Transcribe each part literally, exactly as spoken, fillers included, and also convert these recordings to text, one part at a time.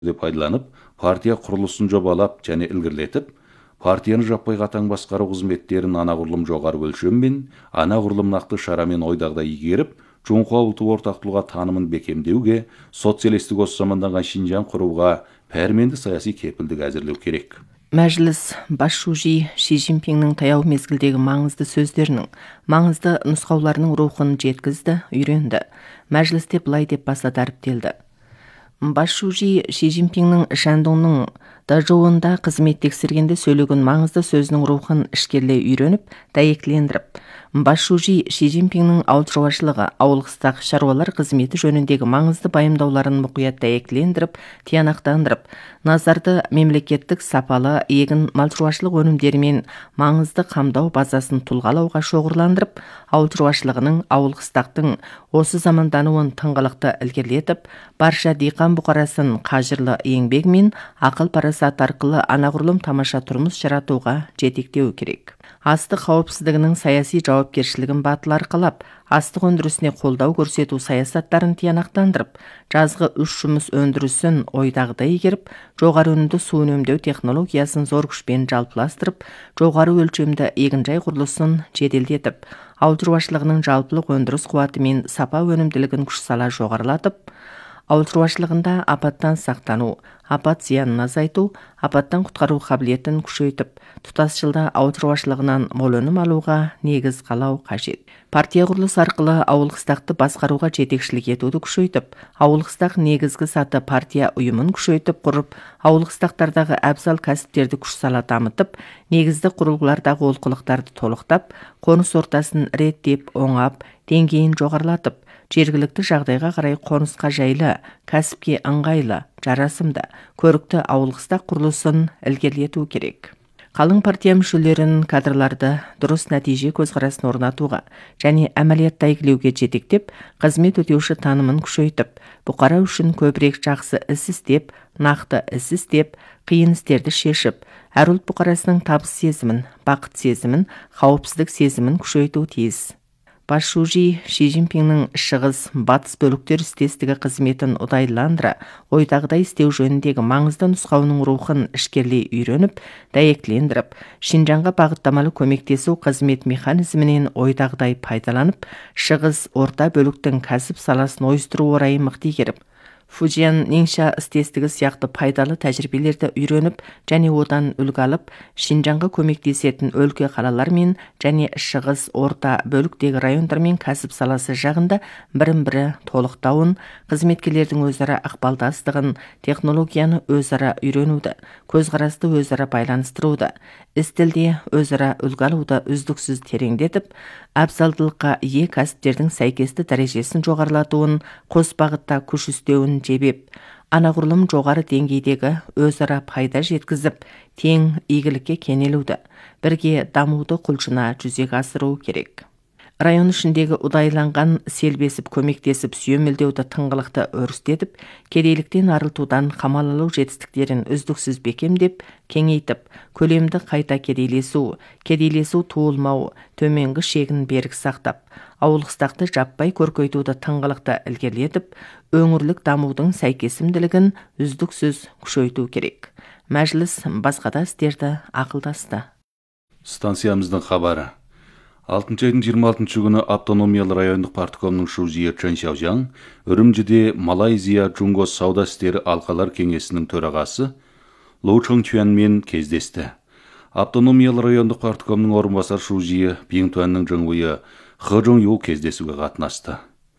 пайдаланып, партия құрылысын жобалап және ілгерілетіп, партияны жаппай қатаң басқару қызметтерін анағұрлым жоғары өлшеммен, анағұрлым нақты шарамен ойдағыдай игеріп, Жоңқа ұлты ортақтылығы танымын бекемдеуге, социалистік осы заманданған Шинжаң құруға пәрменді саяси кепілдік әзірлеу керек. Мәжіліс басшысы Ши Цзиньпиннің таяу мезгілдегі маңызды сөздерінің, маңызды нұсқауларының рухын жеткізді, үйренді. Мәжілісте былай деп баса дәріптелді. Басшысы Ши Цзиньпиннің Шандоңның Дажоуында қызмет тексергенде сөйлеген маңызды сөзінің рухын ішкерлей үйреніп, дәйектілендіріп, басшысы Ши Цзиньпиннің ауыл шаруашылығы, ауылдық шаруалар қызметі жөніндегі маңызды байымдауларын мұқият дәйектілендіріп, тиянақтандырып, назарды мемлекеттік сапалы егін мал шаруашылық өнімдерімен маңызды қамдау базасын тұлғалауға шоғырландырып, ауыл шаруашылығының, ауыл-қыстақтың осы замандануын тыңғылықты ілгерілетіп, барша диқан бұқарасын қажырлы еңбегімен ақыл парасат арқылы анағұрлым тамаша тұрмыс жаратуға жетектеу керек. Астық қауіпсіздігінің саяси жауапкершілігін батыл арқалап, астық өндірісіне қолдау көрсету саясаттарын тиянақтандырып, жазғы үш жұмыс өндірісін ойдағыдай игеріп, жоғары өнімді су үнемдеу технологиясын зор күшпен жалпыластырып, жоғары өлшемді егінжай құрылысын жеделдетіп, ауыл шаруашылығының жалпылық өндіріс қуаты мен сапа өнімділігін күш сала жоғарылатып, ауыл шаруашылығында апаттан сақтану, апат зиянын азайту, апаттан құтқару қабілетін күшейтіп, тұтас жылда ауыл шаруашылығынан мол өнім алуға негіз қалау қажет. Партия құрылыс арқылы ауыл-қыстақты басқаруға жетекшілік етуді күшейтіп, ауыл-қыстақ негізгі саты партия ұйымын күшейтіп құрып, ауыл-қыстақтардағы әбзал кәсіптерді күш сала дамытып, негізді құрылғылардағы олқылықтарды толықтап, қоныс ортасын реттеп, оңап, деңгейін жоғарылатып, жергілікті жағдайға қарай қонысқа жайлы, кәсіпке ыңғайлы, жарасымды, көрікті ауыл-қыстақ құрылысын ілгерілету керек. Қалың партия мүшелерін, кадрларды дұрыс нәтиже көзқарасын орнатуға және әмәлиятта игілеуге жетектеп, қызмет өтеуші танымын күшейтіп, бұқара үшін көбірек жақсы іс істеп, нақты іс істеп, қиын істерді шешіп, әр ұлт бұқарасының табыс сезімін, бақыт сезімін, қауіпсіздік сезімін күшейту тиіс. Басшысы Ши Цзиньпиннің шығыс батыс бөліктер істестігі қызметін ұдайландыра, ойдағыдай істеу жөніндегі маңызды нұсқауының рухын ішкерлей үйреніп, дәйектілендіріп, Шинжаңға бағыттамалы көмектесу қызмет механизмінен ойдағыдай пайдаланып, шығыс орта бөліктің кәсіп саласын ойыстыру орайы мықты игеріп, Фужиан Нingxia істестігі сияқты пайдалы тәжірибелерді үйреніп және одан үлгі алып, Шинжаңға көмектесетін өлке қалалар мен және шығыс орта бөліктегі райондар мен кәсіп саласы жағында бірін-бірі толықтауын, қызметкерлердің өзара ықпалдастығын, технологияны өзара үйренуді, көзқарасты өзара байланыстыруды, іс-тілде өзара үлгі алуды үздіксіз тереңдетіп, әбзалдылыққа ие кәсіптердің сәйкесті дәрежесін жоғарылатуын, қос бағытта күш үстеуін жебеп, анағұрлым жоғары деңгейдегі өзара пайда жеткізіп, тең игілікке кенелуді, бірге дамуды құлшына жүзеге асыру керек. Район ішіндегі ұдайланған селбесіп көмектесіп сүйемелдеуді тыңғылықты өрістетіп, кедейліктен арылтудан қамал алу жетістіктерін үздіксіз бекемдеп, кеңейтіп, көлемді қайта кедейлесу, кедейлесу туылмау, төменгі шегін берік сақтап, ауыл-қыстақты жаппай көркейтуді тыңғылықты ілгерілетіп, өңірлік дамудың сәйкесімділігін үздіксіз күшейту керек. Мәжіліс басқа да істерді ақылдасты. Станциямыздың хабары. алтыншы айдың жиырма алтыншы күні автономиялы райондық парткомның шузиі Чэн Сяожаң Үрімжіде Малайзия Джунго сауда істері алқалар кеңесінің төрағасы Лоу Чоңчуанмен кездесті. Автономиялы райондық парткомның орынбасар шузиі Биңтуанның жыңуы Хэ Чжоң Ю кездесуге қатынасты.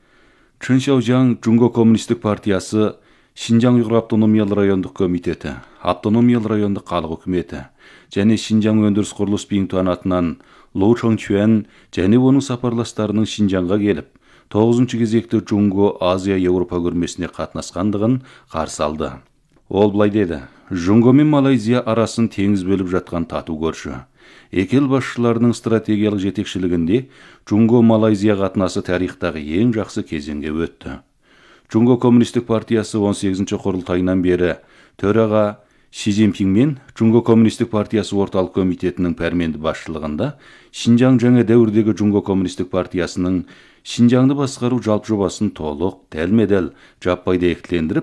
Чэн Сяожаң Джунго коммунистік партиясы, Шинжаң Уйғыр автономиялы райондық комитеті, автономиялы райондық халық үкіметі және Шинжаң өндіріс құрылыс Биңтуан атынан Лоу Чоңчуан және оның сапарластарының Шинжаңға келіп, тоғызыншы кезекті Джунго Азия Еуропа көрмесіне қатынасқандығын қарсы алды. Ол былай деді: Джунго мен Малайзия арасын теңіз бөліп жатқан тату көрші. Екі ел басшыларының стратегиялық жетекшілігінде Джунго Малайзия қатынасы тарихтағы ең жақсы кезеңге өтті. Джунго коммунистік партиясы он сегізінші құрылтайынан бері төраға Ши Цзиньпин мен Джунго коммунистік партиясы орталық комитетінің пәрменді басшылығында Шинжаң жаңа дәуірдегі Джунго коммунистік партиясының Шинжаңды басқару жалпы жобасын толық, дәлме-дәл жаппай дәйектілендіріп,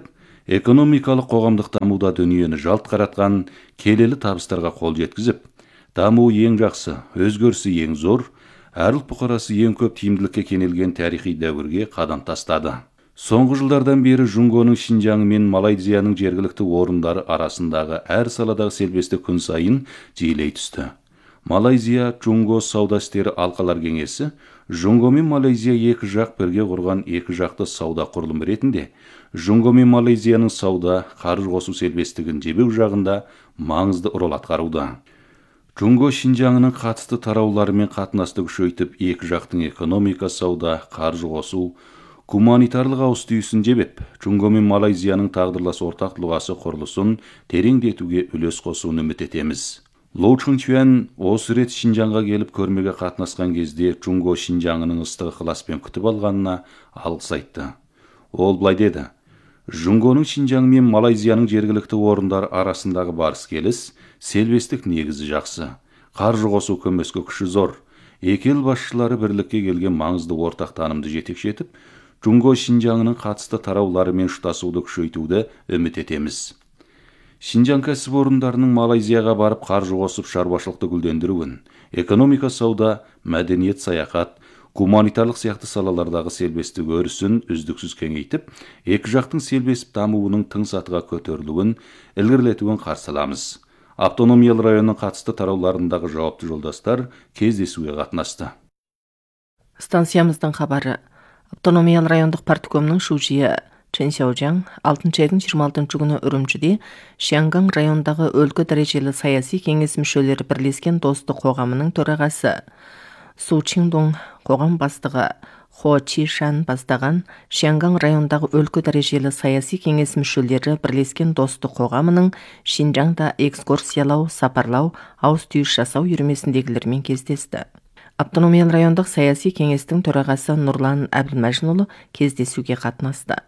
экономикалық қоғамдық дамуда дүниені жалт қаратқан келелі табыстарға қол жеткізіп, дамуы ең жақсы, өзгерісі ең зор, әрлік бұқарасы ең көп тиімділікке кенелген тарихи дәуірге қадам тастады. Соңғы жылдардан бері Жунгоның Шинжаңы мен Малайзияның жергілікті орындары арасындағы әр саладағы селбесті күн сайын жиілей түсті. Малайзия Жунго сауда істері алқалар кеңесі Жунго мен Малайзия екі жақ бірге құрған екі жақты сауда құрылымы ретінде Жунго мен Малайзияның сауда, қаржы қосу селбестігін жебеу жағында маңызды рөл атқаруда. Жунго Шинжаңының қатысты тарауларымен қатынасты күшейтіп, екі жақтың экономика, сауда, қаржы қосу, гуманитарлық ауыс түйісін жебеп, Жунго мен Малайзияның тағдырлас ортақ тұлғасы құрылысын тереңдетуге үлес қосуын үміт етеміз. Лоу Чунчуан осы рет Шинжаңға келіп көрмеге қатынасқан кезде Жунго Шинжаңының ыстық ықыласпен күтіп алғанына алғыс айтты. Ол былай деді: Жунгоның Шинжаңы мен Малайзияның жергілікті орындар арасындағы барыс келіс, селбестік негізі жақсы, қаржы қосу көмескі күші зор. Екі ел басшылары бірлікке келген маңызды ортақ танымды жетекші етіп, Жунго Шинжаңының қатысты тараулары мен шұтасуды күшейтуді үміт етеміз. Шинжаң кәсіпорындарының Малайзияға барып қаржы қосып шаруашылықты гүлдендіруін, экономика, сауда, мәдениет, саяхат, гуманитарлық сияқты салалардағы селбестік өрісін үздіксіз кеңейтіп, екі жақтың селбесіп дамуының тың сатыға көтерілуін, ілгерілетуін қарсы аламыз. Автономиялы районның қатысты тарауларындағы жауапты жолдастар кездесуге қатынасты. Станциямыздың хабары. Автономиялы райондық парткомның шужиі Чен Сяожаң алтыншы айдың жиырма алтыншы күні Үрімжіде Шианган райондағы өлкө дәрежелі саяси кеңес мүшелері бірлескен достық қоғамының төрағасы Су Чиндong қоғам бастығы Хо Чи Шан бастаған Шианган райондағы өлкө дәрежелі саяси кеңес мүшелері бірлескен достық қоғамының Шинжаңда экскурсиялау, сапарлау, ауыс түйіс жасау үйірмесіндегілермен кездесті. Автономиялы райондық саяси кеңестің төрағасы Нұрлан Әбілмәжінұлы кездесуге қатынасты.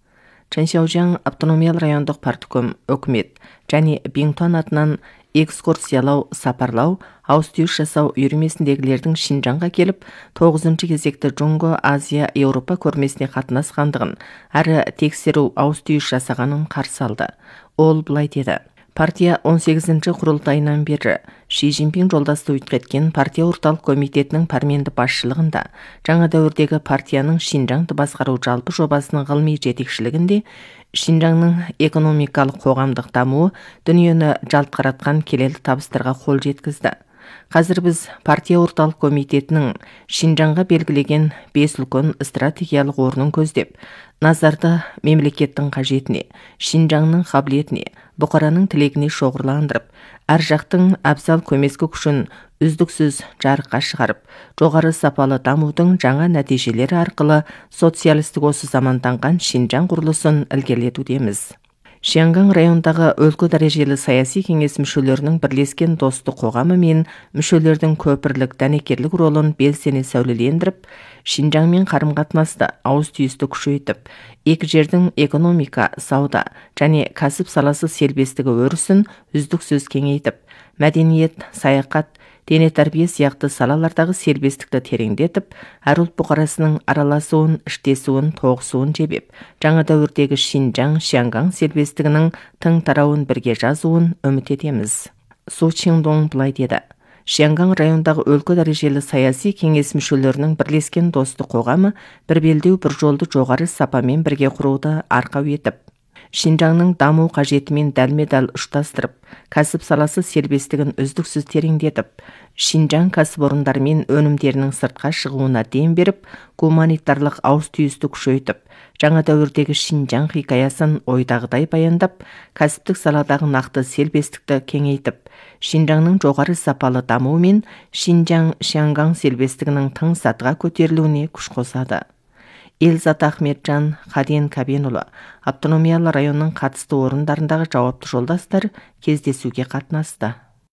Чен Сяожаң автономиялы райондық партком, өкімет және Бингтон атынан экскурсиялау, сапарлау, ауыс түйіс жасау үйірмесіндегілердің Шинжаңға келіп, тоғызыншы кезекті Жунго Азия Еуропа көрмесіне қатынасқандығын, әрі тексеру, ауыс түйіс жасағанын қарсы алды. Ол былай деді: Партия он сегізінші құрылтайынан бері Ши Цзиньпин жолдасты өткеткен партия орталық комитетінің пәрменді басшылығында жаңа дәуірдегі партияның Шинжаңды басқару жалпы жобасының ғылыми жетекшілігінде Шинжаңның экономикалық қоғамдық дамуы дүниені жалт қаратқан келелі табыстарға қол жеткізді. Қазір біз партия орталық комитетінің Шинжаңға белгілеген бес үлкен стратегиялық орнын көздеп, назарды мемлекеттің қажетіне, Шинжаңның қабілетіне, бұқараның тілегіне шоғырландырып, әр жақтың абзал көмескі күшін үздіксіз жарыққа шығарып, жоғары сапалы дамудың жаңа нәтижелері арқылы социалистік осы заманданған Шинжаң құрылысын ілгерілетудеміз. Шианган райондағы өлкө дәрежелі саяси кеңес мүшелерінің бірлескен достық қоғамы мен мүшелердің көпірлік дәнекерлік ролын белсене сәулелендіріп, Шинжаңмен қарым-қатынасты ауыз түйісті күшейтіп, екі жердің экономика, сауда және кәсіп саласы селбестігі өрісін үздіксіз кеңейтіп, мәдениет, саяхат, дене тәрбие сияқты салалардағы селбестікті тереңдетіп, әр ұлт бұқарасының араласуын, іштесуін, тоғысуын жебеп, жаңа дәуірдегі Шинжаң, Шианган селбестігінің тың тарауын бірге жазуын үміт етеміз. Су Чиндong былай деді: Шианган райондағы өлкө дәрежелі саяси кеңес мүшелерінің бірлескен достық қоғамы бір белдеу бір жолды жоғары сапамен бірге құруды арқау етіп, Шинжаңның даму қажетімен дәлме-дәл ұштастырып, кәсіп саласы селбестігін үздіксіз тереңдетіп, Шинжаң кәсіпорындары мен өнімдерінің сыртқа шығуына дем беріп, гуманитарлық ауыс түйісті күшейтіп, жаңа дәуірдегі Шинжаң хикаясын ойдағыдай баяндап, кәсіптік саладағы нақты селбестікті кеңейтіп, Шинжаңның жоғары сапалы дамуы мен Шинжаң Шианган селбестігінің тың сатыға көтерілуіне күш қосады. Елзат Ахметжан, Хаден Кабенұлы, автономиялы районның қатысты орындарындағы жауапты жолдастар кездесуге қатынасты.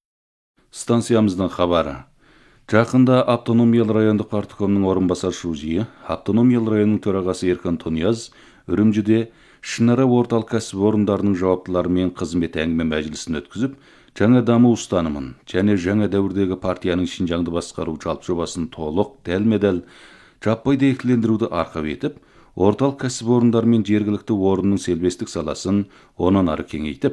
Станциямыздың хабары. Жақында автономиялы райондық парткомның орынбасар шужиі, автономиялы районның төрағасы Еркін Тонияз, Үрімжіде Шынара орталық кәсіпорындарының жауаптыларымен қызмет әңгіме мәжілісін өткізіп, жаңа даму ұстанымын және жаңа дәуірдегі партияның Шинжаңды басқару жалпы жобасын толық, дәлме-дәл жаппай дәйектілендіруді арқау етіп, орталық кәсіпорындар мен жергілікті орынның сервистік саласын онан ары кеңейтіп,